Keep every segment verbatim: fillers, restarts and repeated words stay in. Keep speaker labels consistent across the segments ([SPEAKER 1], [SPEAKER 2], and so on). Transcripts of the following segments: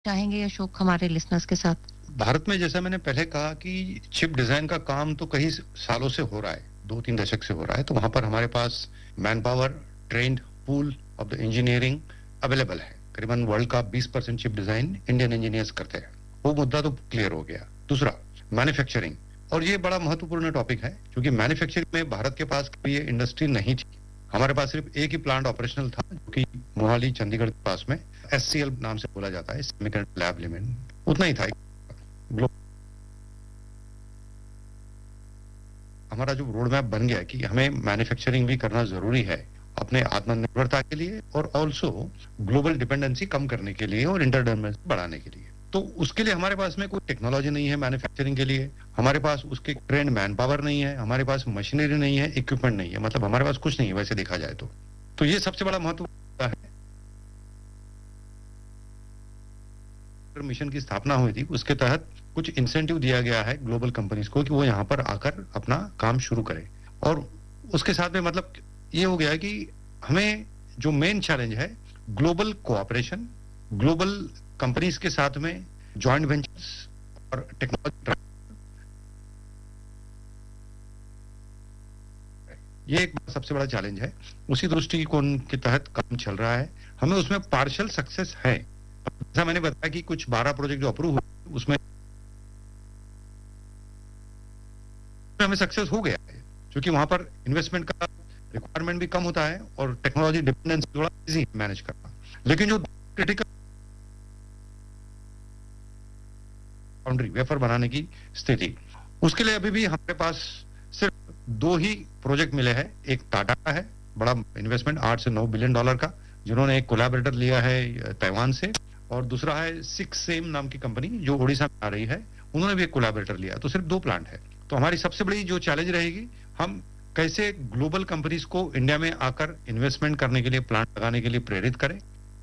[SPEAKER 1] चाहेंगे अशोक हमारे लिसनर्स के साथ?
[SPEAKER 2] भारत में जैसा मैंने पहले कहा कि चिप डिजाइन का काम तो कई सालों से हो रहा है, दो तीन दशक से हो रहा है, तो वहां पर हमारे पास man power, trend pool of the engineering available है। करीबन वर्ल्ड का बीस percent chip design Indian engineers करते हैं। वो मुद्दा तो क्लियर हो गया। दूसरा, मैन्युफैक्चरिंग, और ये बड़ा महत्वपूर्ण टॉपिक है क्योंकि मैन्युफैक्चरिंग में भारत के पास कोई इंडस्ट्री नहीं थी। हमारे पास सिर्फ एक ही प्लांट ऑपरेशनल था जो कि मोहाली चंडीगढ़ के पास में एससीएल नाम से बोला जाता है, सेमीकंडक्टर लैब लिमिटेड, उतना ही था। हमारा जो रोड मैप बन गया कि हमें मैन्युफैक्चरिंग भी करना जरूरी है अपने आत्मनिर्भरता के लिए और ऑल्सो ग्लोबल डिपेंडेंसी कम करने के लिए और इंटरडिपेंडेंसी बढ़ाने के लिए। तो उसके लिए हमारे पास में कोई टेक्नोलॉजी नहीं है मैन्युफैक्चरिंग के लिए, हमारे पास उसके ट्रेंड मैन पावर नहीं है, हमारे पास मशीनरी नहीं है, इक्विपमेंट नहीं है, मतलब हमारे पास कुछ नहीं है वैसे देखा जाए तो तो ये सबसे बड़ा महत्व है। मिशन की स्थापना हुई थी, उसके तहत कुछ इंसेंटिव दिया गया है ग्लोबल कंपनीज को कि वो यहाँ पर आकर अपना काम शुरू करें। और उसके साथ में मतलब ये हो गया कि हमें जो मेन चैलेंज है ग्लोबल कोऑपरेशन, ग्लोबल कंपनीज के साथ में जॉइंट वेंचर्स और टेक्नोलॉजी, ये एक सबसे बड़ा चैलेंज है। उसी दृष्टिकोण के तहत काम चल रहा है। हमें उसमें पार्शियल सक्सेस है। जैसा मैंने बताया कि कुछ बारह प्रोजेक्ट जो अप्रूव हुए उसमें हमें सक्सेस हो गया है क्योंकि वहां पर इन्वेस्टमेंट का रिक्वायरमेंट भी कम होता है और टेक्नोलॉजी डिपेंडेंस थोड़ा इजी मैनेज करना। लेकिन जो क्रिटिकल बाउंड्री वेफर बनाने की स्थिति, उसके लिए अभी भी हमारे पास सिर्फ दो ही प्रोजेक्ट मिले हैं। एक टाटा का है, बड़ा इन्वेस्टमेंट आठ से नौ बिलियन डॉलर का, जिन्होंने एक कोलैबोरेटर लिया है ताइवान से, और दूसरा है सिक्स सेम नाम की कंपनी जो ओडिशा में आ रही है, उन्होंने भी एक कोलैबोरेटर लिया। तो सिर्फ दो प्लांट है। तो हमारी सबसे बड़ी जो चैलेंज रहेगी, हम कैसे ग्लोबल कंपनीज को इंडिया में आकर इन्वेस्टमेंट करने के लिए, प्लांट लगाने के लिए प्रेरित करें।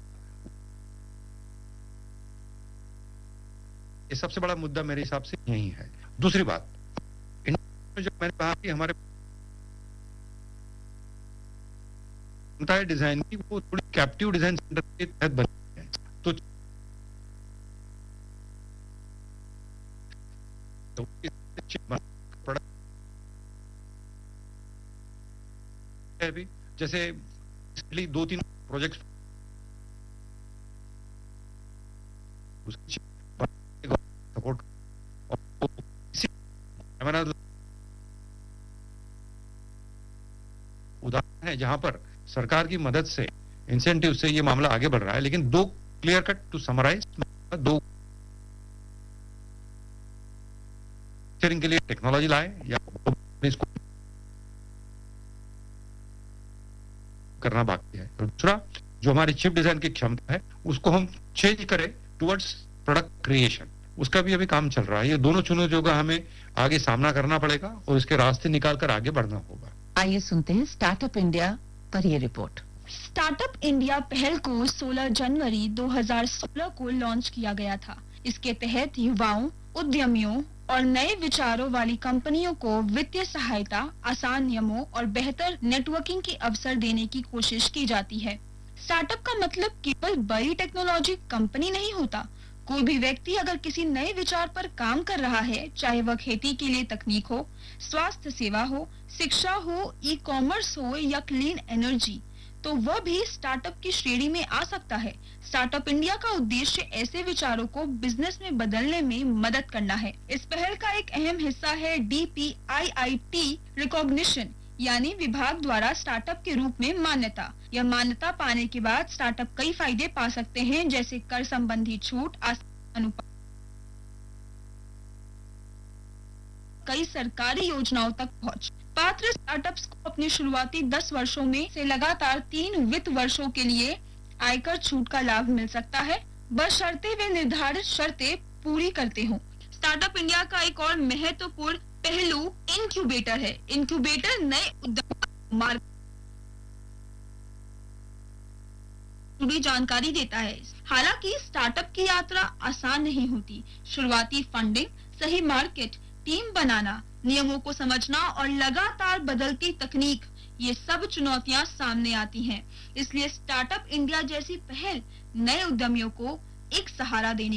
[SPEAKER 2] ये सबसे बड़ा मुद्दा मेरे हिसाब से यही है। दूसरी बात, जो मैंने कहा कि हमारे डिजाइन की वो थोड़ी कैप्टिव डिजाइन सेंटर के तहत बनी है। तो अभी जैसे दो तीन प्रोजेक्ट्स सपोर्ट उदाहरण है जहां पर सरकार की मदद से, इंसेंटिव से ये मामला आगे बढ़ रहा है। लेकिन दो क्लियर कट टू समराइज, दो के लिए टेक्नोलॉजी लाए या इसको करना बाकी है। दूसरा, जो हमारी चिप डिजाइन की क्षमता है उसको हम चेंज करें टुवर्ड्स प्रोडक्ट क्रिएशन, उसका भी अभी काम चल रहा है। ये दोनों चुनौतियों का हमें आगे सामना करना पड़ेगा और इसके रास्ते निकाल कर आगे बढ़ना होगा।
[SPEAKER 1] आइए सुनते हैं स्टार्टअप इंडिया पर ये रिपोर्ट।
[SPEAKER 3] स्टार्टअप इंडिया पहल को सोलह जनवरी दो हज़ार सोलह को लॉन्च किया गया था। इसके तहत युवाओं, उद्यमियों और नए विचारों वाली कंपनियों को वित्तीय सहायता, आसान नियमों और बेहतर नेटवर्किंग के अवसर देने की कोशिश की जाती है। स्टार्टअप का मतलब केवल बड़ी टेक्नोलॉजी कंपनी नहीं होता। कोई भी व्यक्ति अगर किसी नए विचार पर काम कर रहा है, चाहे वह खेती के लिए तकनीक हो, स्वास्थ्य सेवा हो, शिक्षा हो, ई कॉमर्स हो या क्लीन एनर्जी, तो वह भी स्टार्टअप की श्रेणी में आ सकता है। स्टार्टअप इंडिया का उद्देश्य ऐसे विचारों को बिजनेस में बदलने में मदद करना है। इस पहल का एक अहम हिस्सा है D P I I T recognition, यानी विभाग द्वारा स्टार्टअप के रूप में मान्यता। यह मान्यता पाने के बाद स्टार्टअप कई फायदे पा सकते हैं, जैसे कर संबंधी छूट, अनुपात, कई सरकारी योजनाओं तक पहुंच। पात्र स्टार्टअप्स को अपने शुरुआती दस वर्षों में से लगातार तीन वित्त वर्षों के लिए आयकर छूट का लाभ मिल सकता है, बशर्ते वे निर्धारित शर्तें पूरी करते हों। स्टार्टअप इंडिया का एक और महत्वपूर्ण पहलू इनक्यूबेटर है। इनक्यूबेटर नए उद्यम मार्ग जुड़ी जानकारी देता है। हालांकि स्टार्टअप की यात्रा आसान नहीं होती। शुरुआती फंडिंग, सही मार्केट, टीम बनाना, नियमों को समझना और लगातार बदलती तकनीक, ये सब चुनौतियां सामने आती हैं। इसलिए स्टार्टअप इंडिया जैसी पहल नए उद्यमियों को एक सहारा देने